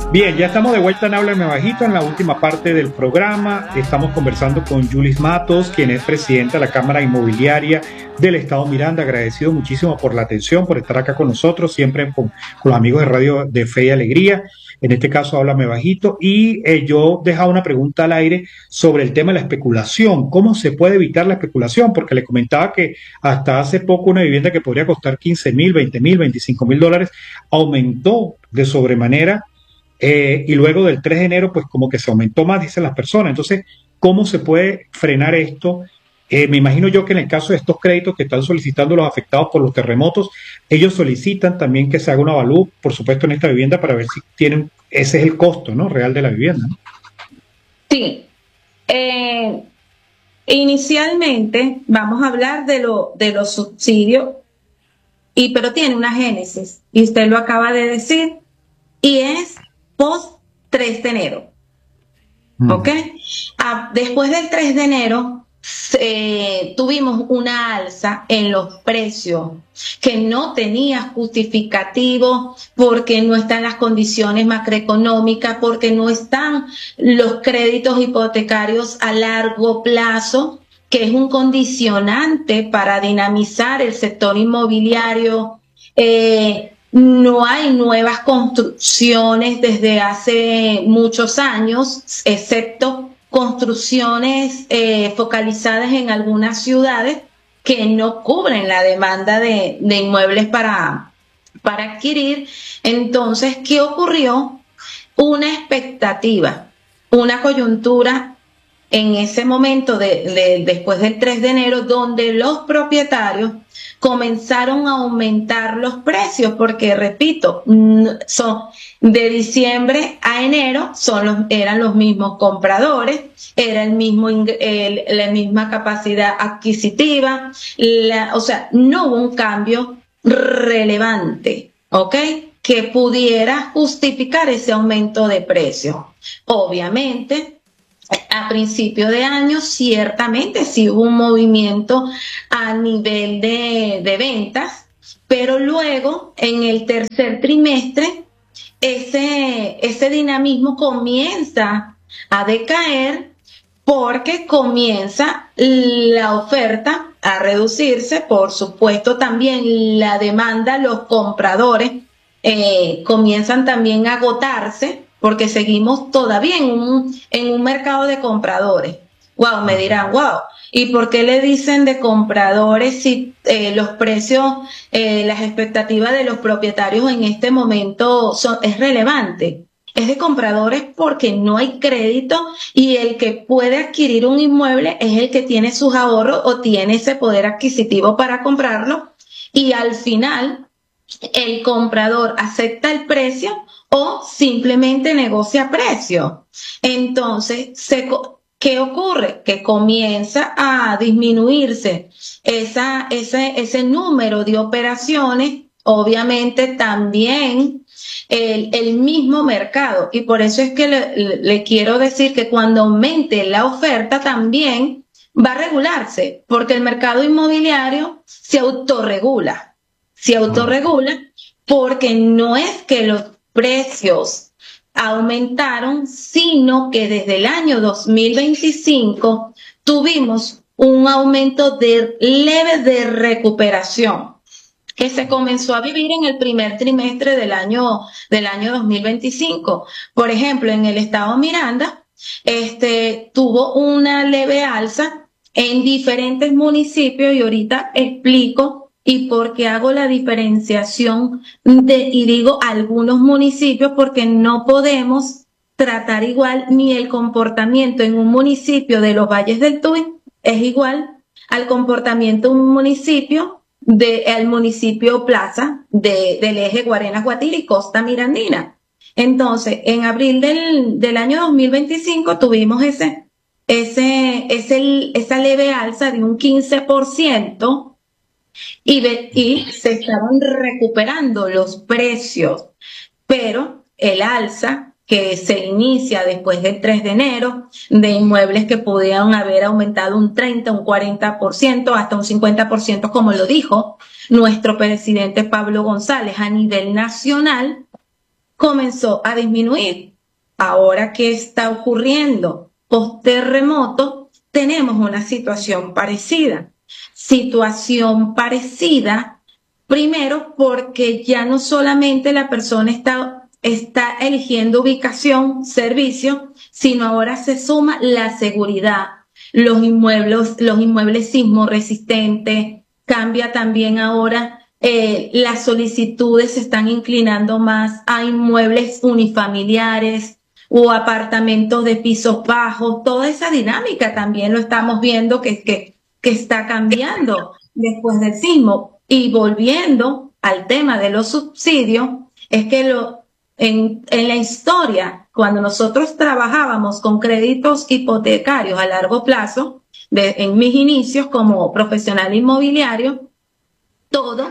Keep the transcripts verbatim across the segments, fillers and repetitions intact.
Bien, ya estamos de vuelta en Háblame Bajito en la última parte del programa. Estamos conversando con Yulis Matos, quien es presidenta de la Cámara Inmobiliaria del Estado Miranda. Agradecido muchísimo por la atención, por estar acá con nosotros, siempre con, con los amigos de Radio de Fe y Alegría. En este caso, Háblame Bajito. Y eh, yo dejaba una pregunta al aire sobre el tema de la especulación. ¿Cómo se puede evitar la especulación? Porque le comentaba que hasta hace poco una vivienda que podría costar quince mil, veinte mil, veinticinco mil dólares aumentó de sobremanera. Eh, y luego del tres de enero, pues como que se aumentó más, dicen las personas. Entonces, ¿cómo se puede frenar esto? Eh, me imagino yo que en el caso de estos créditos que están solicitando los afectados por los terremotos, ellos solicitan también que se haga un avalúo, por supuesto, en esta vivienda para ver si tienen, ese es el costo, ¿no?, real de la vivienda, ¿no? Sí. Eh, inicialmente vamos a hablar de, lo, de los subsidios, y, pero tiene una génesis, y usted lo acaba de decir, y es post tres de enero. Mm. ¿Ok? Ah, después del tres de enero eh, tuvimos una alza en los precios que no tenía justificativo porque no están las condiciones macroeconómicas, porque no están los créditos hipotecarios a largo plazo, que es un condicionante para dinamizar el sector inmobiliario. Eh, No hay nuevas construcciones desde hace muchos años, excepto construcciones eh, focalizadas en algunas ciudades que no cubren la demanda de, de inmuebles para, para adquirir. Entonces, ¿qué ocurrió? Una expectativa, una coyuntura en ese momento de, de, después del tres de enero, donde los propietarios comenzaron a aumentar los precios, porque repito, son de diciembre a enero son los, eran los mismos compradores, era el mismo el, la misma capacidad adquisitiva, la, o sea, no hubo un cambio relevante, ¿ok?, que pudiera justificar ese aumento de precios. Obviamente, a principio de año, ciertamente sí hubo un movimiento a nivel de, de ventas, pero luego, en el tercer trimestre, ese, ese dinamismo comienza a decaer porque comienza la oferta a reducirse, por supuesto también la demanda, los compradores eh, comienzan también a agotarse, porque seguimos todavía en un, en un mercado de compradores. Wow, me dirán, wow, ¿y por qué le dicen de compradores si eh, los precios, eh, las expectativas de los propietarios en este momento son, es relevante? Es de compradores porque no hay crédito y el que puede adquirir un inmueble es el que tiene sus ahorros o tiene ese poder adquisitivo para comprarlo, y al final el comprador acepta el precio o simplemente negocia precio. Entonces, se, ¿qué ocurre? Que comienza a disminuirse esa, ese, ese número de operaciones, obviamente también el, el mismo mercado. Y por eso es que le, le quiero decir que cuando aumente la oferta también va a regularse, porque el mercado inmobiliario se autorregula. Se autorregula porque no es que los precios aumentaron, sino que desde el año dos mil veinticinco tuvimos un aumento de leve de recuperación que se comenzó a vivir en el primer trimestre del año, del año dos mil veinticinco. Por ejemplo, en el estado Miranda, este, tuvo una leve alza en diferentes municipios, y ahorita explico y por qué hago la diferenciación de, y digo algunos municipios, porque no podemos tratar igual, ni el comportamiento en un municipio de los Valles del Tuy es igual al comportamiento de un municipio de, al municipio Plaza de, del eje Guarenas-Guatire y Costa Mirandina. Entonces, en abril del, del año dos mil veinticinco tuvimos ese, ese, ese, esa leve alza de un quince por ciento. Y, de, y se estaban recuperando los precios, pero el alza que se inicia después del tres de enero de inmuebles que pudieron haber aumentado un treinta, un cuarenta por ciento, hasta un cincuenta por ciento, como lo dijo nuestro presidente Pablo González a nivel nacional, comenzó a disminuir. Ahora, ¿qué está ocurriendo? Post terremoto tenemos una situación parecida. Situación parecida, primero porque ya no solamente la persona está, está eligiendo ubicación, servicio, sino ahora se suma la seguridad, los inmuebles, los inmuebles sismo resistentes, cambia también ahora, eh, las solicitudes se están inclinando más a inmuebles unifamiliares o apartamentos de pisos bajos. Toda esa dinámica también lo estamos viendo que, que, que está cambiando después del sismo. Y volviendo al tema de los subsidios, es que lo, en, en la historia, cuando nosotros trabajábamos con créditos hipotecarios a largo plazo, de, en mis inicios como profesional inmobiliario, todo,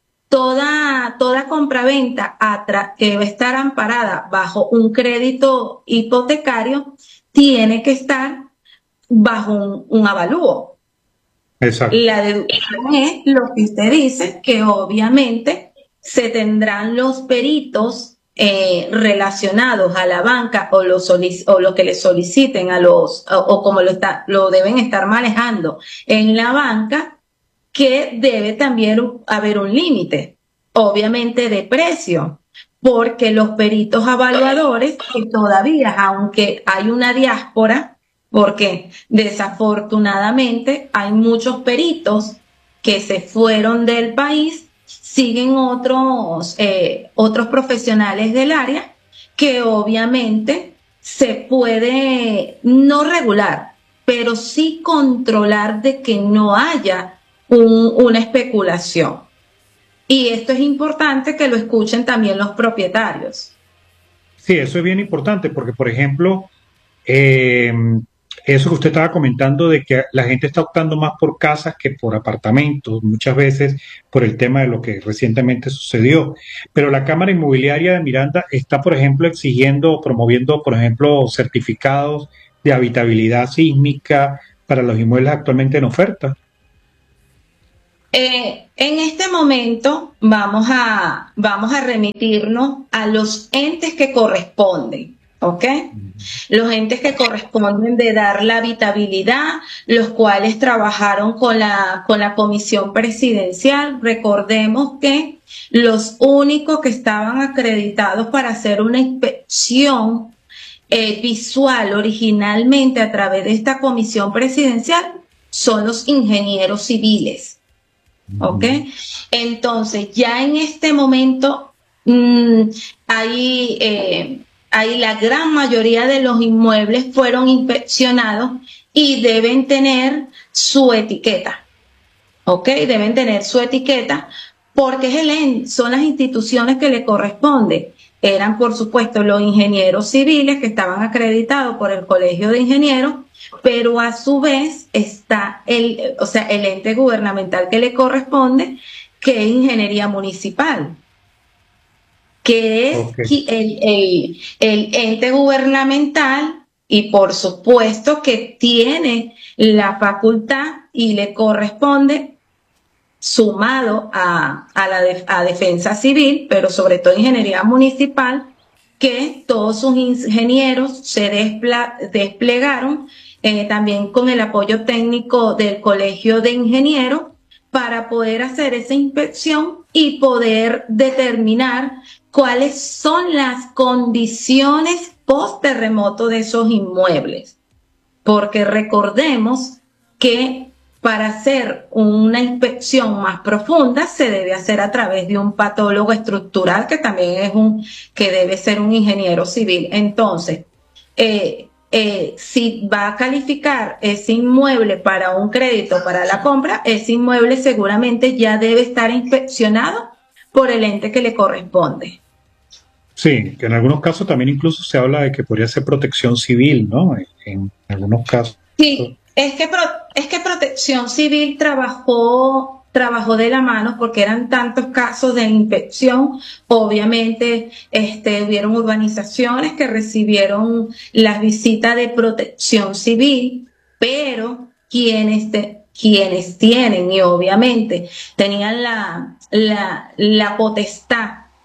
toda, toda compraventa que debe estar amparada bajo un crédito hipotecario tiene que estar bajo un, un avalúo. Exacto. La deducción es lo que usted dice, que obviamente se tendrán los peritos eh, relacionados a la banca o lo, o lo que le soliciten a los, o, o como lo, está, lo deben estar manejando en la banca, que debe también haber un límite, obviamente de precio, porque los peritos evaluadores, que todavía, aunque hay una diáspora, porque desafortunadamente hay muchos peritos que se fueron del país, siguen otros, eh, otros profesionales del área que obviamente se puede no regular, pero sí controlar de que no haya un, una especulación. Y esto es importante que lo escuchen también los propietarios. Sí, eso es bien importante porque, por ejemplo, eh, eso que usted estaba comentando de que la gente está optando más por casas que por apartamentos, muchas veces por el tema de lo que recientemente sucedió. Pero la Cámara Inmobiliaria de Miranda está, por ejemplo, exigiendo o promoviendo, por ejemplo, certificados de habitabilidad sísmica para los inmuebles actualmente en oferta. Eh, en este momento vamos a, vamos a remitirnos a los entes que corresponden, ¿ok? Los entes que corresponden de dar la habitabilidad, los cuales trabajaron con la, con la comisión presidencial. Recordemos que los únicos que estaban acreditados para hacer una inspección eh, visual originalmente a través de esta comisión presidencial son los ingenieros civiles. ¿Ok? Entonces, ya en este momento, mmm, hay, eh, hay la gran mayoría de los inmuebles fueron inspeccionados y deben tener su etiqueta. ¿Ok? Deben tener su etiqueta porque es el, son las instituciones que le corresponden. Eran, por supuesto, los ingenieros civiles que estaban acreditados por el Colegio de Ingenieros, pero a su vez está el, o sea, el ente gubernamental que le corresponde, que es Ingeniería Municipal, que es okay. el, el, el ente gubernamental y por supuesto que tiene la facultad y le corresponde sumado a, a la de, a defensa civil, pero sobre todo ingeniería municipal, que todos sus ingenieros se despla, desplegaron eh, también con el apoyo técnico del Colegio de Ingenieros para poder hacer esa inspección y poder determinar cuáles son las condiciones post terremoto de esos inmuebles. Porque recordemos que para hacer una inspección más profunda se debe hacer a través de un patólogo estructural que también es un, que debe ser un ingeniero civil. Entonces, eh, eh, si va a calificar ese inmueble para un crédito para la compra, ese inmueble seguramente ya debe estar inspeccionado por el ente que le corresponde. Sí, que en algunos casos también incluso se habla de que podría ser protección civil, ¿no? En, en algunos casos. Sí. Es que, es que Protección Civil trabajó, trabajó de la mano porque eran tantos casos de inspección. Obviamente, este, hubieron urbanizaciones que recibieron las visitas de Protección Civil, pero quienes, te, quienes tienen y obviamente tenían la, la, la potestad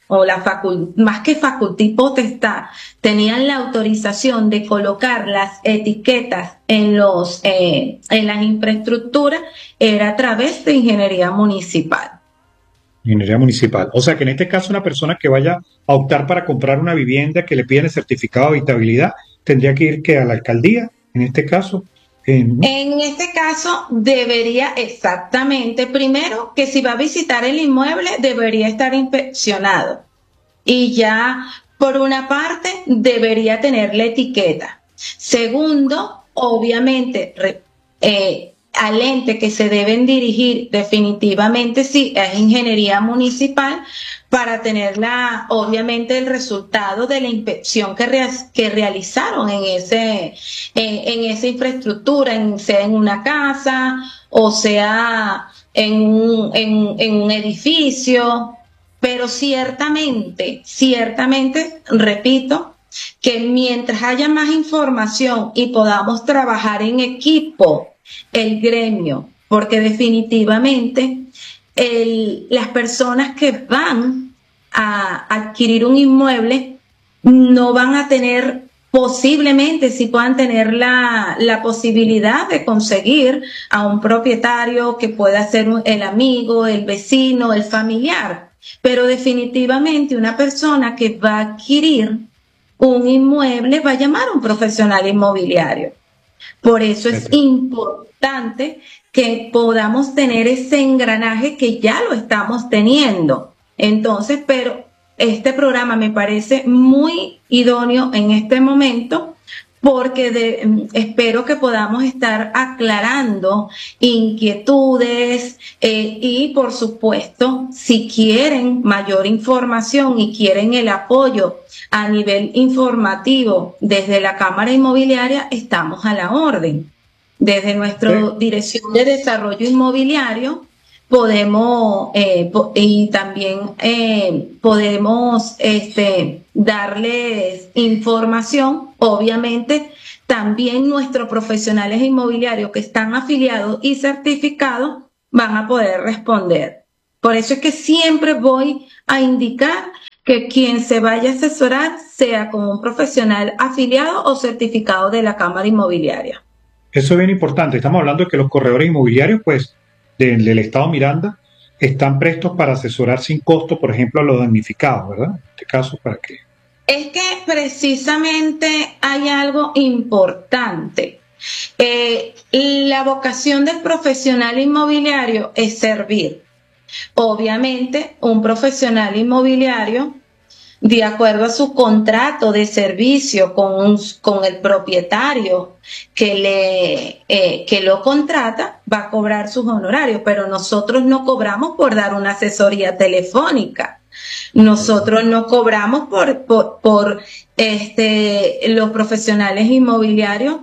o la facultad, más que facultad y potestad, tenían la autorización de colocar las etiquetas en, los, eh, en las infraestructuras, era a través de ingeniería municipal. Ingeniería municipal. O sea que en este caso una persona que vaya a optar para comprar una vivienda que le piden el certificado de habitabilidad, tendría que ir que a la alcaldía, en este caso. En... en este caso debería exactamente, primero que si va a visitar el inmueble debería estar inspeccionado y ya por una parte debería tener la etiqueta. Segundo, obviamente eh, al ente que se deben dirigir definitivamente sí es ingeniería municipal para tener la, obviamente el resultado de la inspección que, re, que realizaron en, ese, en, en esa infraestructura, en, sea en una casa o sea en un, en, en un edificio, pero ciertamente, ciertamente, repito, que mientras haya más información y podamos trabajar en equipo, el gremio, porque definitivamente el, las personas que van a adquirir un inmueble no van a tener, posiblemente sí puedan tener la, la posibilidad de conseguir a un propietario que pueda ser el amigo, el vecino, el familiar, pero definitivamente una persona que va a adquirir un inmueble va a llamar a un profesional inmobiliario. Por eso es importante que podamos tener ese engranaje que ya lo estamos teniendo. Entonces, pero este programa me parece muy idóneo en este momento porque de, espero que podamos estar aclarando inquietudes eh, y, por supuesto, si quieren mayor información y quieren el apoyo a nivel informativo desde la Cámara Inmobiliaria, estamos a la orden. Desde nuestra sí. Dirección de Desarrollo Inmobiliario podemos eh, po y también eh, podemos este, darles información. Obviamente también nuestros profesionales inmobiliarios que están afiliados y certificados van a poder responder. Por eso es que siempre voy a indicar que quien se vaya a asesorar sea como un profesional afiliado o certificado de la Cámara Inmobiliaria. Eso es bien importante. Estamos hablando de que los corredores inmobiliarios, pues, del, del Estado Miranda, están prestos para asesorar sin costo, por ejemplo, a los damnificados, ¿verdad? En este caso, ¿para qué? Es que precisamente hay algo importante. Eh, la vocación del profesional inmobiliario es servir. Obviamente, un profesional inmobiliario, de acuerdo a su contrato de servicio con, un, con el propietario que, le, eh, que lo contrata, va a cobrar sus honorarios, pero nosotros no cobramos por dar una asesoría telefónica. Nosotros no cobramos por, por, por este, los profesionales inmobiliarios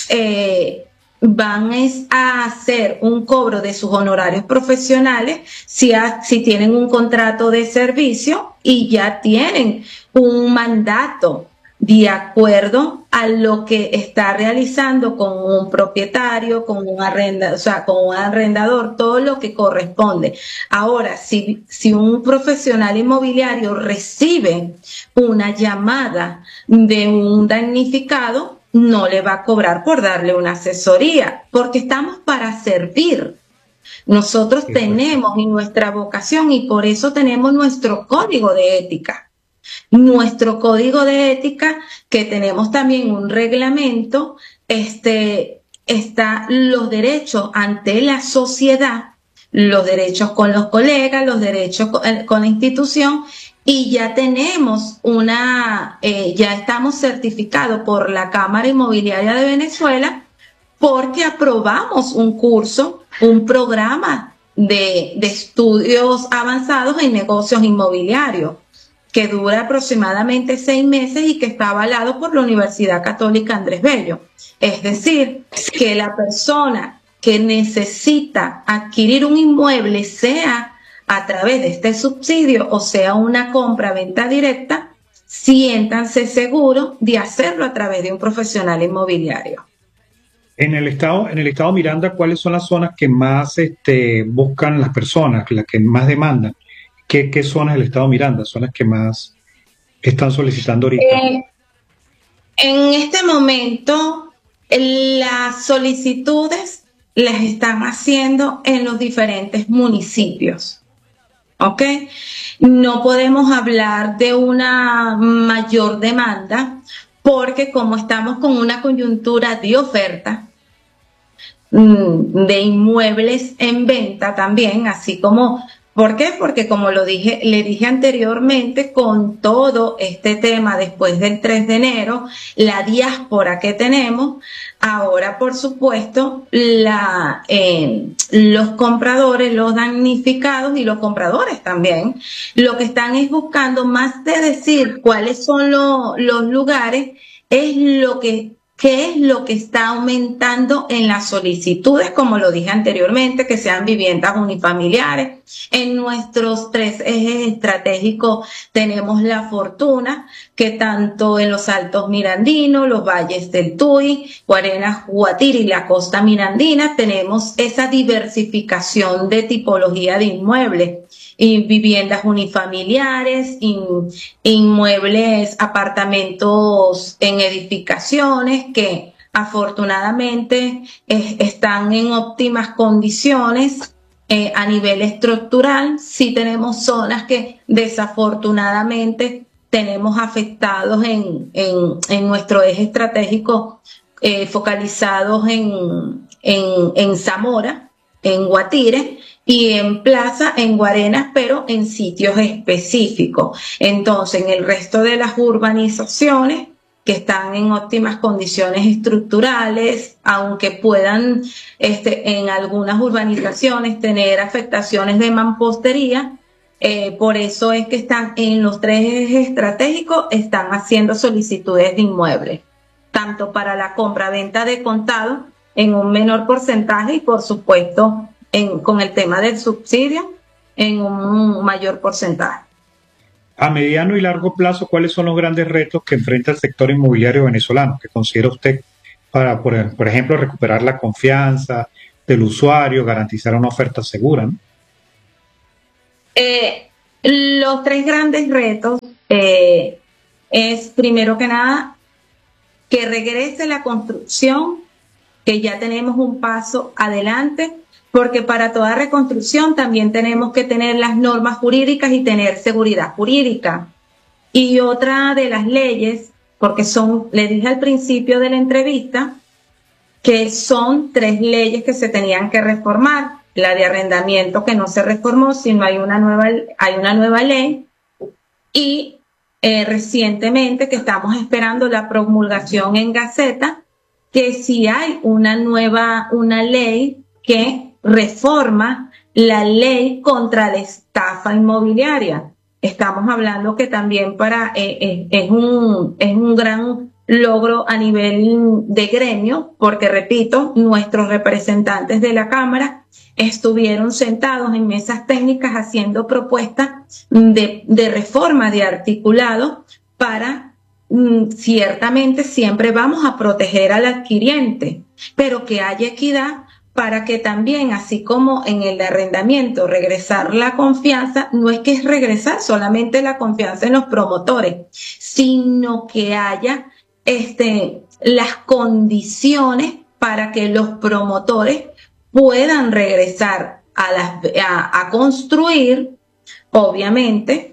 eh, van a hacer un cobro de sus honorarios profesionales si, ha, si tienen un contrato de servicio y ya tienen un mandato de acuerdo a lo que está realizando con un propietario, con un arrendador, o sea, con un arrendador, todo lo que corresponde. Ahora, si, si un profesional inmobiliario recibe una llamada de un damnificado, no le va a cobrar por darle una asesoría, porque estamos para servir. Nosotros sí, tenemos en nuestra vocación y por eso tenemos nuestro código de ética. Nuestro código de ética, que tenemos también un reglamento, este, está los derechos ante la sociedad, los derechos con los colegas, los derechos con, con la institución, y ya tenemos una, eh, ya estamos certificados por la Cámara Inmobiliaria de Venezuela porque aprobamos un curso, un programa de, de estudios avanzados en negocios inmobiliarios que dura aproximadamente seis meses y que está avalado por la Universidad Católica Andrés Bello. Es decir, que la persona que necesita adquirir un inmueble, sea a través de este subsidio o sea una compra-venta directa, siéntanse seguros de hacerlo a través de un profesional inmobiliario. En el estado, en el estado Miranda, ¿cuáles son las zonas que más este, buscan las personas, las que más demandan? ¿qué, qué zonas del estado Miranda son las que más están solicitando ahorita? Eh, en este momento, las solicitudes las están haciendo en los diferentes municipios. ¿Ok? No podemos hablar de una mayor demanda porque como estamos con una coyuntura de oferta de inmuebles en venta también, así como, ¿por qué? Porque como lo dije, le dije anteriormente, con todo este tema después del tres de enero, la diáspora que tenemos, ahora por supuesto, la, eh, los compradores, los damnificados y los compradores también, lo que están es buscando, más de decir cuáles son lo, los lugares, es lo que ¿qué es lo que está aumentando en las solicitudes? Como lo dije anteriormente, que sean viviendas unifamiliares. En nuestros tres ejes estratégicos tenemos la fortuna que tanto en los Altos Mirandinos, los Valles del Tuy, Guarenas, Guatire y la Costa Mirandina tenemos esa diversificación de tipología de inmuebles. Y viviendas unifamiliares, in, inmuebles, apartamentos en edificaciones que afortunadamente eh, están en óptimas condiciones eh, a nivel estructural. Sí tenemos zonas que desafortunadamente tenemos afectados en, en, en nuestro eje estratégico eh, focalizados en, en, en Zamora, en Guatire, y en Plaza, en Guarenas, pero en sitios específicos. Entonces, en el resto de las urbanizaciones que están en óptimas condiciones estructurales, aunque puedan este, en algunas urbanizaciones tener afectaciones de mampostería, eh, por eso es que están en los tres ejes estratégicos, están haciendo solicitudes de inmuebles, tanto para la compra-venta de contado en un menor porcentaje y, por supuesto, En, con el tema del subsidio en un mayor porcentaje. A mediano y largo plazo, ¿cuáles son los grandes retos que enfrenta el sector inmobiliario venezolano? ¿Qué considera usted para, por, por ejemplo, recuperar la confianza del usuario, garantizar una oferta segura, ¿no? Eh, los tres grandes retos eh, es, primero que nada, que regrese la construcción, que ya tenemos un paso adelante, porque para toda reconstrucción también tenemos que tener las normas jurídicas y tener seguridad jurídica. Y otra de las leyes, porque son, le dije al principio de la entrevista, que son tres leyes que se tenían que reformar. La de arrendamiento, que no se reformó, sino hay una nueva, hay una nueva ley. Y eh, recientemente, que estamos esperando la promulgación en Gaceta, que sí hay una nueva, una ley que reforma la ley contra la estafa inmobiliaria. Estamos hablando que también para eh, eh, es un es un gran logro a nivel de gremio, porque repito, nuestros representantes de la Cámara estuvieron sentados en mesas técnicas haciendo propuestas de, de reforma de articulado para mm, ciertamente siempre vamos a proteger al adquiriente, pero que haya equidad para que también, así como en el arrendamiento, regresar la confianza, no es que es regresar solamente la confianza en los promotores, sino que haya este, las condiciones para que los promotores puedan regresar a, las, a, a construir, obviamente,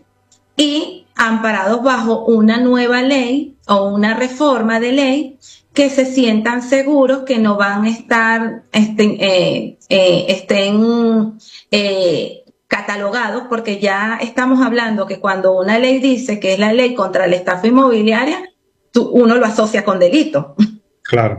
y amparados bajo una nueva ley o una reforma de ley, que se sientan seguros que no van a estar, estén, eh, eh, estén eh, catalogados, porque ya estamos hablando que cuando una ley dice que es la ley contra la estafa inmobiliaria, tú, uno lo asocia con delito. Claro.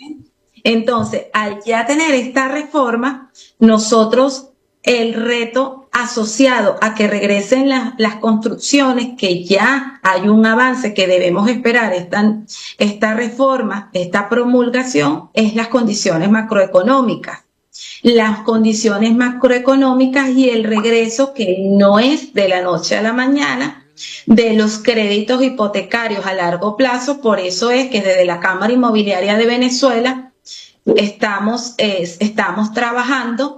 Entonces, al ya tener esta reforma, nosotros el reto asociado a que regresen las, las construcciones, que ya hay un avance que debemos esperar, esta, esta reforma, esta promulgación, es las condiciones macroeconómicas. Las condiciones macroeconómicas y el regreso, que no es de la noche a la mañana, de los créditos hipotecarios a largo plazo. Por eso es que desde la Cámara Inmobiliaria de Venezuela estamos, eh, estamos trabajando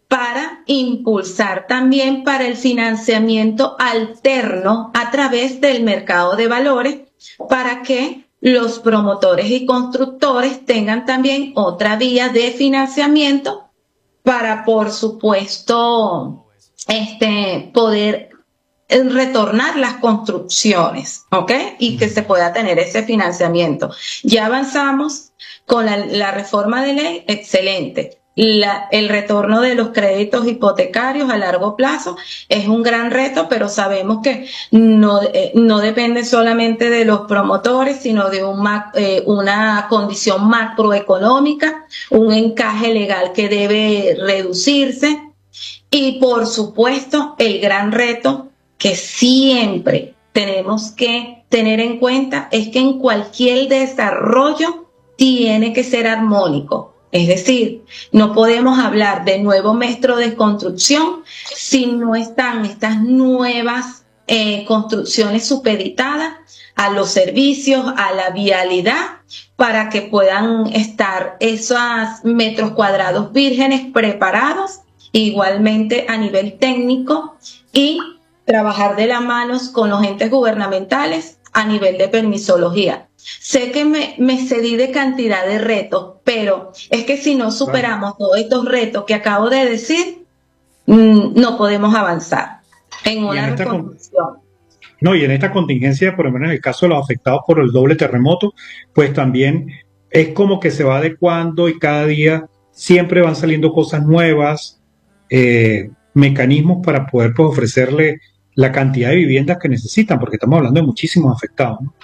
para impulsar también para el financiamiento alterno a través del mercado de valores, para que los promotores y constructores tengan también otra vía de financiamiento para, por supuesto, este, poder retornar las construcciones, ¿ok? Y que se pueda tener ese financiamiento. Ya avanzamos con la, la reforma de ley, excelente. La, el retorno de los créditos hipotecarios a largo plazo es un gran reto, pero sabemos que no, eh, no depende solamente de los promotores, sino de un, eh, una condición macroeconómica, un encaje legal que debe reducirse y, por supuesto, el gran reto que siempre tenemos que tener en cuenta es que en cualquier desarrollo tiene que ser armónico. Es decir, no podemos hablar de nuevo metro de construcción si no están estas nuevas eh, construcciones supeditadas a los servicios, a la vialidad, para que puedan estar esos metros cuadrados vírgenes preparados, igualmente a nivel técnico, y trabajar de la mano con los entes gubernamentales a nivel de permisología. Sé que me, me cedí de cantidad de retos, pero es que si no superamos todos estos retos que acabo de decir, mmm, no podemos avanzar en una reconstrucción. No, y en esta contingencia, por lo menos en el caso de los afectados por el doble terremoto, pues también es como que se va adecuando y cada día siempre van saliendo cosas nuevas, eh, mecanismos para poder pues, ofrecerle la cantidad de viviendas que necesitan, porque estamos hablando de muchísimos afectados, ¿no?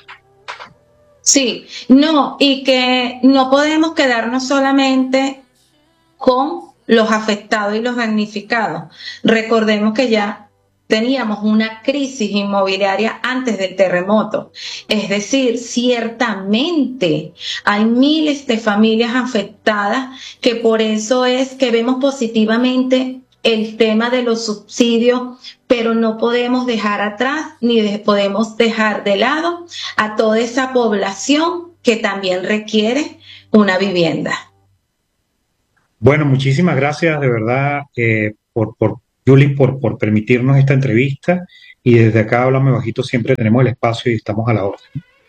Sí, no, y que no podemos quedarnos solamente con los afectados y los damnificados. Recordemos que ya teníamos una crisis inmobiliaria antes del terremoto. Es decir, ciertamente hay miles de familias afectadas, que por eso es que vemos positivamente el tema de los subsidios, pero no podemos dejar atrás ni de, podemos dejar de lado a toda esa población que también requiere una vivienda. Bueno, muchísimas gracias de verdad eh, por, por Julie, por, por permitirnos esta entrevista, y desde acá Háblame Bajito siempre tenemos el espacio y estamos a la orden.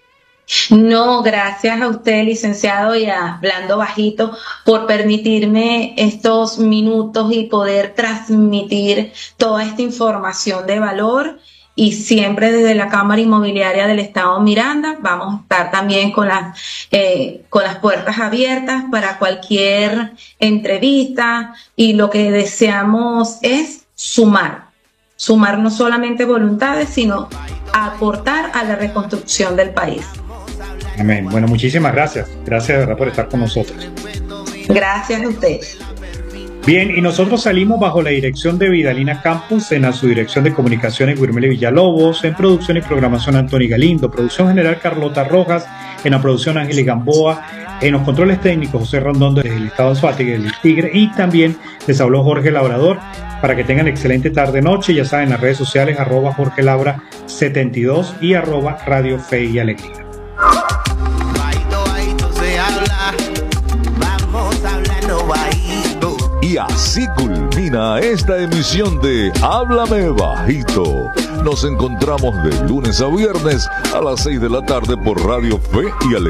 No, gracias a usted, licenciado, y a Hablando Bajito por permitirme estos minutos y poder transmitir toda esta información de valor. Y siempre desde la Cámara Inmobiliaria del Estado Miranda vamos a estar también con las, eh, con las puertas abiertas para cualquier entrevista, y lo que deseamos es sumar, sumar no solamente voluntades, sino aportar a la reconstrucción del país. Amén. Bueno, muchísimas gracias. Gracias de verdad por estar con nosotros. Gracias a usted. Bien, y nosotros salimos bajo la dirección de Vidalina Campos, en la subdirección de comunicaciones Guirmeli Villalobos, en producción y programación Anthony Galindo, producción general Carlota Rojas, en la producción Ángeles Gamboa, en los controles técnicos José Rondón desde el estado Anzoátegui del Tigre, y también les habló Jorge Labrador. Para que tengan excelente tarde-noche, ya saben, las redes sociales arroba Jorge Labra setenta y dos y arroba Radio Fe y Alegría. Y así culmina esta emisión de Háblame Bajito. Nos encontramos de lunes a viernes a las seis de la tarde por Radio Fe y Alegría.